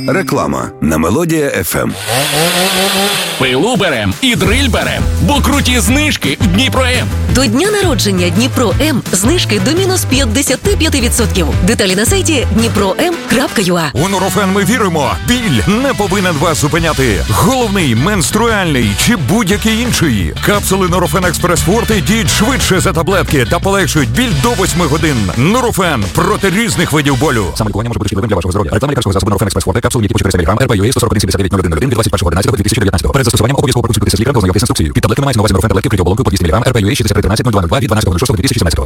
Реклама на Мелодія FM. Пилу берем і дриль берем, бо круті знижки в Дніпро-М. До дня народження Дніпро-М знижки до мінус 55%. Деталі на сайті dnipro.m.ua. У Нурофен ми віримо. Біль не повинен вас зупиняти. Головний, менструальний чи будь-який інший. Капсули Нурофен Експрес Форте діють швидше за таблетки та полегшують біль до 8 годин. Нурофен проти різних видів болю. Саме лікування може бути шкідливим для вашого здоров'я. Реклама лікарського засобу Нурофен Експрес Форте, капсули, які по 400 мг, РПЮА 141-79-01-01 від 21.11.2019. Перед застосуванням обов'язково проконсультуйтеся з лікарем та ознайомтесь з інструкцією. Під таблетками мається на увазі Нурофен таблетки в прийому оболонку по 200 мг, РПЮА 61-13-02-2 від 12.02.2018.